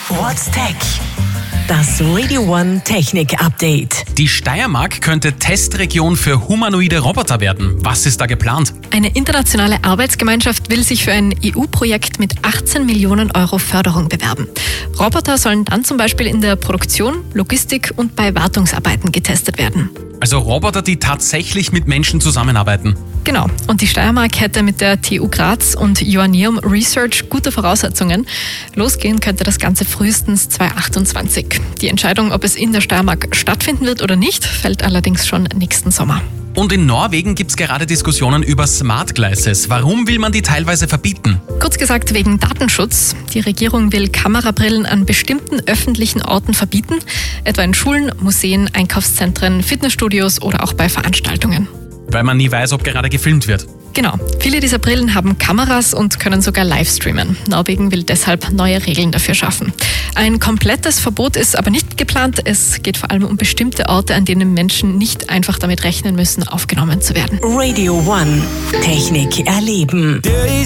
What's Tech? Das Radio One Technik Update. Die Steiermark könnte Testregion für humanoide Roboter werden. Was ist da geplant? Eine internationale Arbeitsgemeinschaft will sich für ein EU-Projekt mit 18 Millionen Euro Förderung bewerben. Roboter sollen dann zum Beispiel in der Produktion, Logistik und bei Wartungsarbeiten getestet werden. Also Roboter, die tatsächlich mit Menschen zusammenarbeiten. Genau. Und die Steiermark hätte mit der TU Graz und Joanneum Research gute Voraussetzungen. Losgehen könnte das Ganze frühestens 2028. Die Entscheidung, ob es in der Steiermark stattfinden wird oder nicht, fällt allerdings schon nächsten Sommer. Und in Norwegen gibt es gerade Diskussionen über Smart Glasses. Warum will man die teilweise verbieten? Kurz gesagt wegen Datenschutz. Die Regierung will Kamerabrillen an bestimmten öffentlichen Orten verbieten, etwa in Schulen, Museen, Einkaufszentren, Fitnessstudios oder auch bei Veranstaltungen. Weil man nie weiß, ob gerade gefilmt wird. Genau. Viele dieser Brillen haben Kameras und können sogar live streamen. Norwegen will deshalb neue Regeln dafür schaffen. Ein komplettes Verbot ist aber nicht geplant. Es geht vor allem um bestimmte Orte, an denen Menschen nicht einfach damit rechnen müssen, aufgenommen zu werden. Radio One Technik erleben.